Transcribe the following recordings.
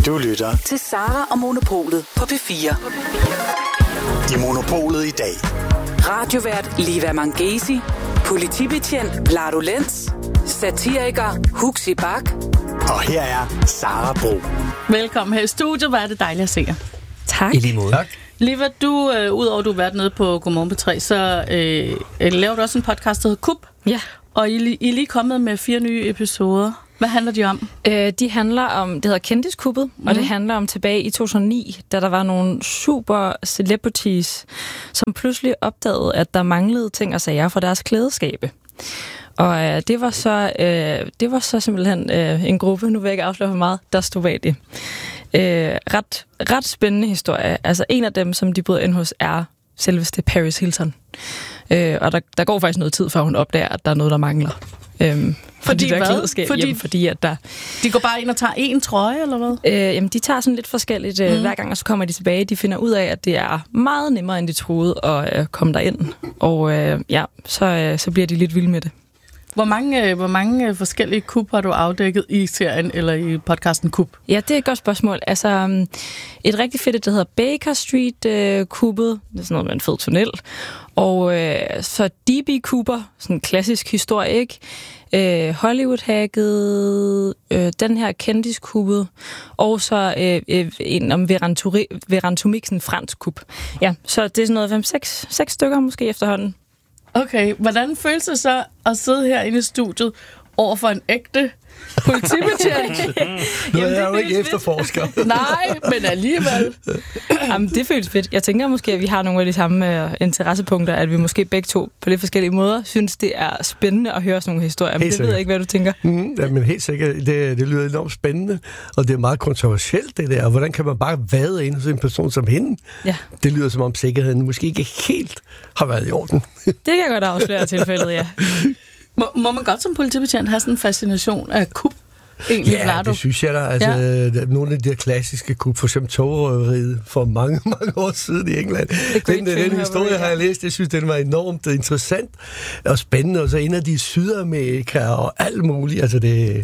Du lytter til Sara og Monopolet på P4. I Monopolet i dag. Radiovært Liva Mangesi, politibetjent Lado Lenz, satiriker Huxi Bak. Og her er Sara Bro. Velkommen her i studiet. Hvor er det dejligt at se jer. Tak. I lige måde. Tak. Liva, du, udover at du har været nede på Godmorgen på 3, så laver du også en podcast, der hedder KUP. Ja. Og I er lige kommet med 4 nye episoder. Hvad handler de om? De handler om, det hedder Kendiskuppet, og det handler om tilbage i 2009, da der var nogle super celebrities, som pludselig opdagede, at der manglede ting og sager fra deres klædeskabe. Og det var så simpelthen en gruppe, nu vil jeg ikke afsløre for meget, der stod bag det. Ret spændende historie. Altså en af dem, som de bryder ind hos, er selveste Paris Hilton. Og der går faktisk noget tid, før hun opdager, at der er noget, der mangler. Fordi at der... De går bare ind og tager en trøje, eller hvad? Jamen, de tager sådan lidt forskelligt hver gang, og så kommer de tilbage. De finder ud af, at det er meget nemmere, end de troede at komme derind. Og så bliver de lidt vilde med det. Hvor mange forskellige kup har du afdækket i serien eller i podcasten KUP? Ja, det er et godt spørgsmål. Altså, et rigtig fedt, der hedder Baker Street-kuppet. Det er sådan noget med en fed tunnel. Og så D.B. Cooper, sådan en klassisk historie, ikke? Hollywood-hacket, den her kendiskuppet, og så en om Verantomixen fransk kup. Ja, så det er sådan noget 5-6 stykker måske efterhånden. Okay, hvordan føles det så at sidde herinde i studiet over for en ægte politibetjent? Nu er jeg jo ikke efterforsker. Nej, men alligevel. Jamen, det føles fedt. Jeg tænker måske, at vi har nogle af de samme interessepunkter, at vi måske begge to på lidt forskellige måder synes, det er spændende at høre sådan nogle historier. Men det ved jeg ikke, hvad du tænker. Men helt sikkert, det lyder enormt spændende, og det er meget kontroversielt, det der. Hvordan kan man bare vade ind hos en person som hende? Ja. Det lyder som om sikkerheden måske ikke helt har været i orden. Det kan jeg godt afsløre tilfældet, ja. Må man godt som politibetjent have sådan en fascination af kup? Ja, det synes jeg da. Altså, nogle af de der klassiske kup, for eksempel togrøveriet for mange år siden i England. Den historie har jeg læst. Jeg synes, den var enormt interessant og spændende. Og så en af de Sydamerika og alt muligt. Altså, det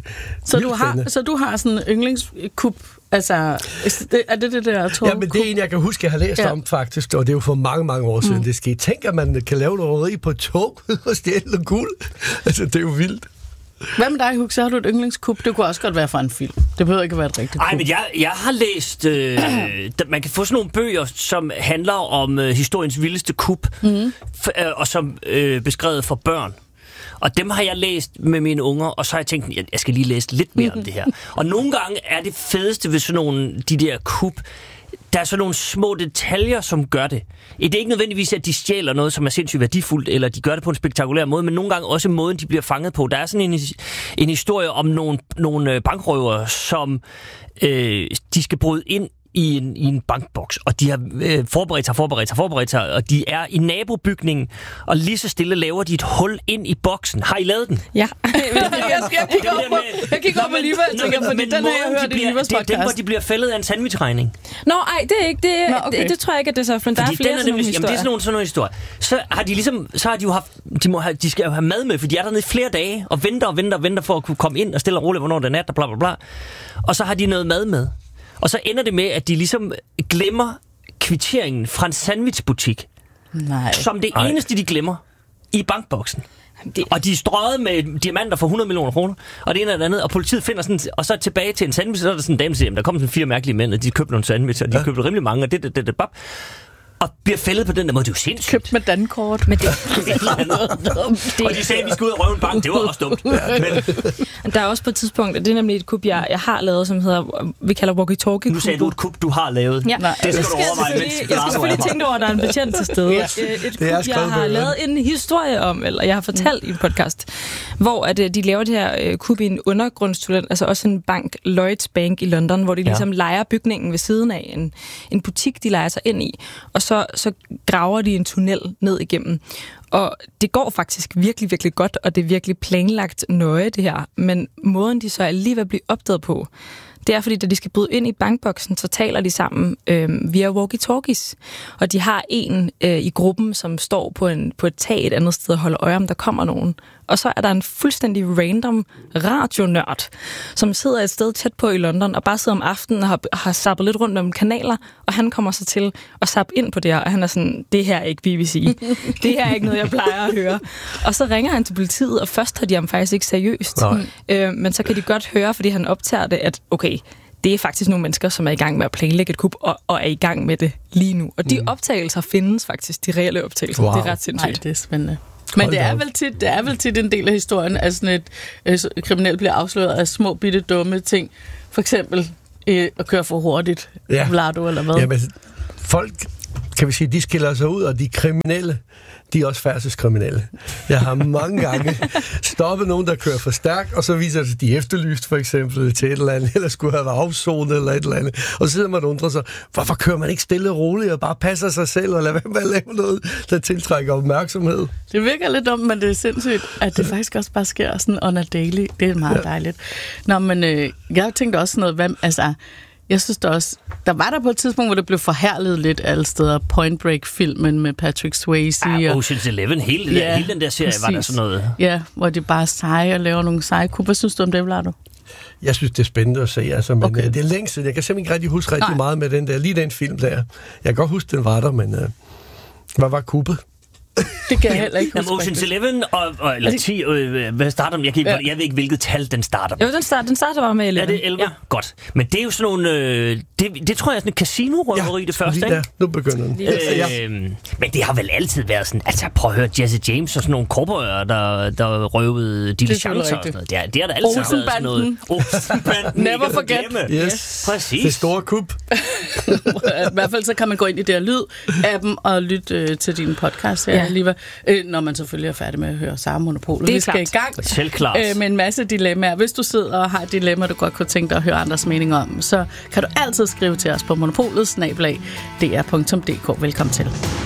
så du har sådan en yndlingskup? Altså, er det der tog? Ja, men det er en, jeg kan huske, jeg har læst om faktisk, og det er jo for mange år siden, det skete. Tænk, at man kan lave røveri på tog og stjæle guld. Altså, det er jo vildt. Hvad med dig, Hug? Så har du et yndlingskup. Det kunne også godt være fra en film. Det behøver ikke være et rigtigt kup. Nej, men jeg har læst... man kan få sådan nogle bøger, som handler om historiens vildeste kup, og som beskrevet for børn. Og dem har jeg læst med mine unger, og så har jeg tænkt, jeg skal lige læse lidt mere om det her. Og nogle gange er det fedeste ved sådan nogle, de der kup, der er sådan nogle små detaljer, som gør det. Det er ikke nødvendigvis, at de stjæler noget, som er sindssygt værdifuldt, eller de gør det på en spektakulær måde, men nogle gange også måden, de bliver fanget på. Der er sådan en historie om nogle bankrøvere, som de skal bryde ind i en bankboks, og de har forberedt sig, og de er i nabobygningen, og lige så stille laver de et hul ind i boksen. Har I lavet den? Ja. Jeg kigger op med Liva, jeg tænker, fordi den har jeg hørt i Livas podcast. Det er den, hvor de bliver fældet af en sandwichregning. Nå, ej, det er ikke det. Det tror jeg ikke, at det er så, men der er flere sådan nogle historier. Jamen, det er sådan nogle historier. Så har de jo haft, de skal jo have mad med, for de er dernede i flere dage, og venter for at kunne komme ind og stille og roligt, hvornår det er nat, og bla bla bla. Og så har de noget mad med. Og så ender det med, at de ligesom glemmer kvitteringen fra en sandwichbutik. Nej. Som det eneste, de glemmer i bankboksen. Og de er strøget med diamanter for 100 millioner kroner, og det ene eller andet, og politiet finder sådan, og så tilbage til en sandwich, så er der sådan en dame, der siger, der kom sådan 4 mærkelige mænd, og de købte nogle sandwich, og de købte rimelig mange, og det, og bliver fældet på den der måde. Det er jo sindssygt. Købt med dankort. Men det og de sagde, at vi skulle ud og røve en bank. Det var også dumt. Men der er også på et tidspunkt, og det er nemlig et kup, jeg har lavet, som hedder, vi kalder walkie-talkie. Nu sagde du et kup, du har lavet. Ja. Det skal du overveje. Jeg skal selvfølgelig tænke over, at der er en betjent til stede. Et kup, jeg har lavet en historie om, eller jeg har fortalt i en podcast, hvor at de laver det her kup i en undergrundstunnel, altså også en bank, Lloyds Bank i London, hvor de ligesom lejer bygningen ved siden af en butik, de lejer sig ind i, og så graver de en tunnel ned igennem. Og det går faktisk virkelig, virkelig godt, og det er virkelig planlagt nøje, det her. Men måden, de så alligevel bliver opdaget på, det er, fordi da de skal bryde ind i bankboksen, så taler de sammen via walkie-talkies. Og de har en i gruppen, som står på et tag et andet sted og holder øje, om der kommer nogen. Og så er der en fuldstændig random radionørd, som sidder et sted tæt på i London, og bare sidder om aftenen og har zappet lidt rundt om kanaler, og han kommer så til at zappe ind på det her, og han er sådan, det her er ikke BBC. Det her er ikke noget, jeg plejer at høre. Og så ringer han til politiet, og først tager de ham faktisk ikke seriøst. Men så kan de godt høre, fordi han optager det, at okay, det er faktisk nogle mennesker, som er i gang med at planlægge et kup, og er i gang med det lige nu. Og de optagelser findes faktisk, de reelle optagelser. Wow. Det er ret sindssygt. Nej, det er spændende. Men det er vel tit en del af historien, at sådan et kriminelt bliver afsløret af små, bitte, dumme ting. For eksempel at køre for hurtigt, Vlado eller hvad. Jamen, folk, kan vi sige, de skiller sig ud, og de kriminelle, de er også færdselskriminelle. Jeg har mange gange stoppet nogen, der kører for stærkt, og så viser det, at de er efterlyst for eksempel til et eller andet, eller skulle have været afzonet eller et eller andet. Og så sidder man og undrer sig, hvorfor kører man ikke stille og roligt og bare passer sig selv, og lader være med at lave noget, der tiltrækker opmærksomhed? Det virker lidt dumt, men det er sindssygt, at det faktisk også bare sker sådan on a daily. Det er meget dejligt. Nå, men jeg tænkte også noget, jeg synes da også, der var på et tidspunkt, hvor det blev forherliget lidt alle steder. Point Break-filmen med Patrick Swayze. Ocean's 11, hele den der serie, præcis. Var der sådan noget. Ja, hvor de bare er seje og laver nogle seje kup. Hvad synes du om det, Vlado? Jeg synes, det er spændende at se. Altså, men det er længe siden. Jeg kan simpelthen ikke rigtig huske rigtig meget med den der, lige den film der. Jeg kan godt huske, den var der, men hvad var kuppet? Det kan jeg heller ikke huske. Ocean's 11 eller 10, hvad starter den? Jeg ved ikke, hvilket tal den starter med. Jo, den starter bare med 11. Er det 11? Ja. Godt. Men det er jo sådan nogle... det tror jeg er sådan et casino-røveri, det første, ikke? Ja, nu begynder den. Men det har vel altid været sådan... Altså, prøv at høre Jesse James og sådan nogle cowboyer, der røvede diligencer og sådan noget. Det har der altid været sådan noget. Olsenbanden. Never forget. Yes. Præcis. Det store kup. I hvert fald så kan man gå ind i det her lyd-appen og lytte til din podcast her. Når man selvfølgelig er færdig med at høre Sara Monopolet. Vi skal i gang med en masse dilemmaer. Hvis du sidder og har et dilemma, du godt kunne tænke dig at høre andres mening om, så kan du altid skrive til os på monopolet@dr.dk. Velkommen til.